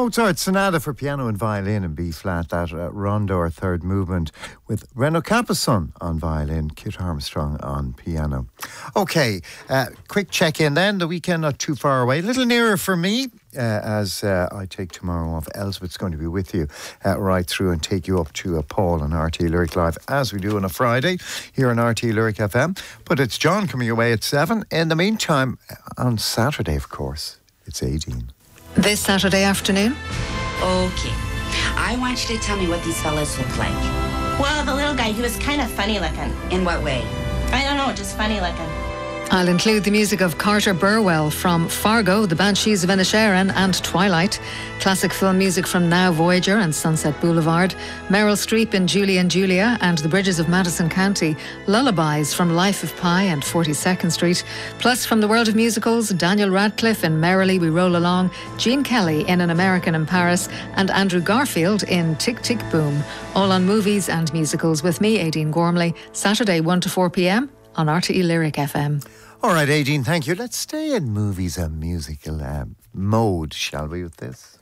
Mozart's Sonata for piano and violin in B flat, that rondo or third movement with Reno Capison on violin, Kit Armstrong on piano. Okay, quick check in then. The weekend not too far away, a little nearer for me as I take tomorrow off. Elspeth's going to be with you right through and take you up to Paul on RT Lyric Live as we do on a Friday here on RT Lyric FM. But it's John coming your way at 7. In the meantime, on Saturday, of course, it's 18. This Saturday afternoon? Okay. I want you to tell me what these fellas look like. Well, the little guy, he was kind of funny looking. In what way? I don't know, just funny looking. I'll include the music of Carter Burwell from Fargo, The Banshees of Inisherin and Twilight. Classic film music from Now Voyager and Sunset Boulevard. Meryl Streep in Julie and Julia and The Bridges of Madison County. Lullabies from Life of Pi and 42nd Street. Plus from the world of musicals, Daniel Radcliffe in Merrily We Roll Along, Gene Kelly in An American in Paris and Andrew Garfield in Tick Tick Boom. All on movies and musicals with me, Aideen Gormley. Saturday 1 to 4 p.m. on RTE Lyric FM. All right, Aideen, thank you. Let's stay in movies and musical mode, shall we, with this?